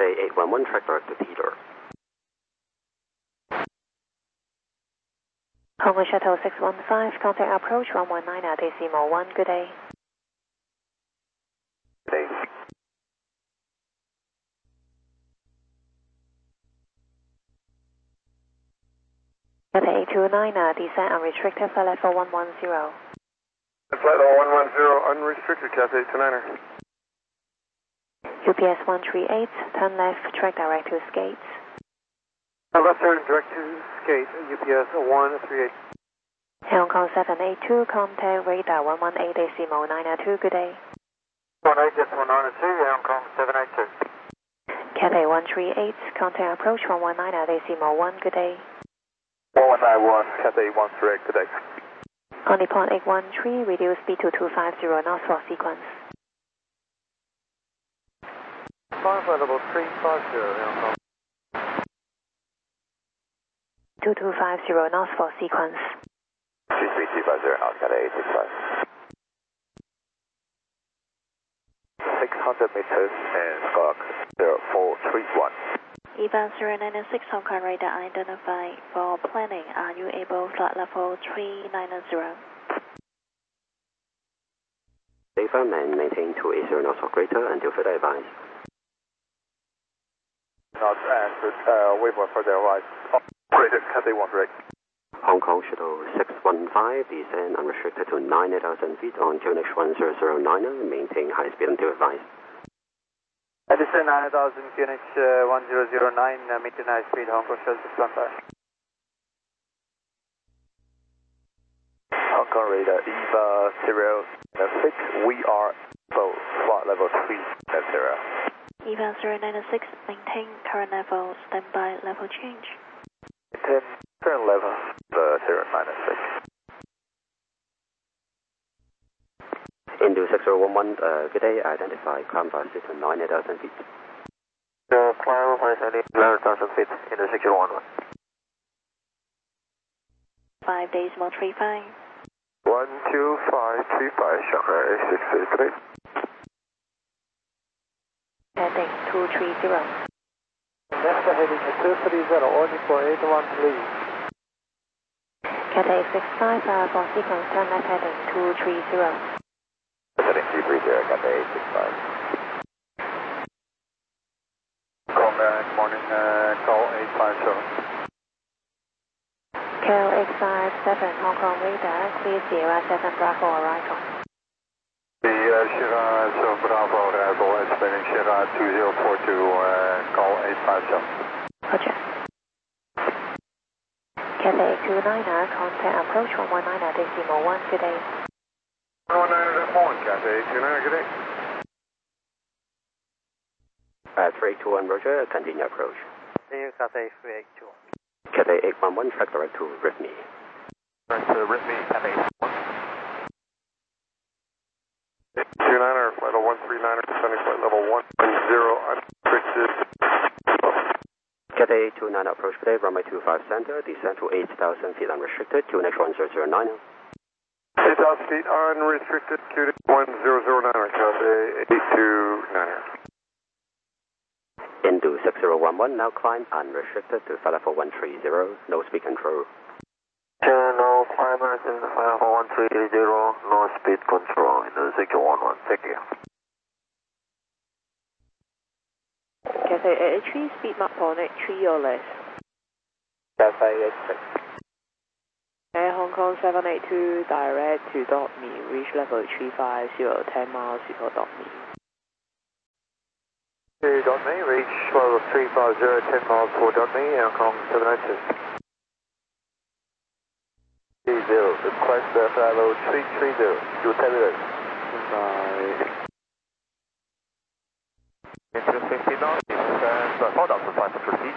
Cathay 811, track direct to Peter. Hong Shuttle 615, contact approach 119 at decimal 1, good day. Good day. Cathay 829, descent unrestricted for level 110. Flight level 110, unrestricted, Cathay 829er. UPS 138, turn left, track direct to Skates. Left turn direct to Skate, UPS 138. Hong Kong 782, contact radar 118 decimal 902, good day. 18 decimal 902, Hong Kong 782. Cathay 138, contact approach 119 at decimal 1, good day. 1191, Cathay 138, good day. On Nippon 813, reduce speed to 250 knots for sequence. Flight level 350, Hong Kong. 2250 knots for sequence. 33250 knots, Cathay 865. 600 meters and squawk 0431. EVA 096 Hong Kong radar identified. For planning, are you able flight level 390? Safer and maintain 280 knots or greater until further advised. Not answered, wait for further advice. Operator, Cathay 138. Hong Kong Shuttle 615, descend unrestricted to 9,000 feet on QNH 1009, maintain high speed until advised. Descend 9,000, QNH 1009, maintain high speed, Hong Kong Shuttle 615. Hong Kong radar, EVA 096, we are full, flight level 390. EVA 096, maintain current level, standby level change. Maintain current level, 096. Into 6011, good day, identify, climb fast to 9,000 feet. Climb fast 11,000 feet, into 6011. 5 days more 35. 12535, Shanghai 683. Heading 230. Next heading 230, only for 81 please. Cathay 65 for sequence, turn left heading 230. Heading 230, Cathay 865. Call back, morning, call 857. KL 857, Hong Kong radar, clear Sierra 7 Bravo arrival. The Sierra 7 Bravo arrival, estimating Sierra 2042, call 857. Roger. Cathay 829, contact approach 119 at decimal 1, good day. 119 at point, Cathay 829, good day. 381, Roger, continue approach. See you, Cathay 382. Cathay 811, track direct to Ripney. Direct to Ripney, Cathay 1. 29er, flight level 139er, descending flight level 110, unrestricted. Cathay 829 approach today, runway 25 center, descend to 8,000 feet unrestricted, QNH 1009. 8,000 feet unrestricted, QNH 1009er, Cathay 829er. Into 6011, now climb unrestricted to flight level 130, no speed control. Channel climbers in flight level 130, no speed control in the 6011, thank you. Cathay 83, speed mark on it 3 or less. Cathay 86. Air Hong Kong 782, direct to Dormy, reach level 350, 10 miles before Dormy. Dormy, reach level 350, 10 miles for Dormy, Hong Kong 782. 30, request flight level 330, to terminus. Bye. Into 50 knots, hold up to 5 to proceed.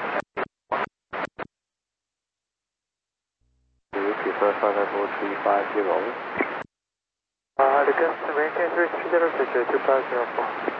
Do you prefer flight level 350? Request to maintain 330, 250.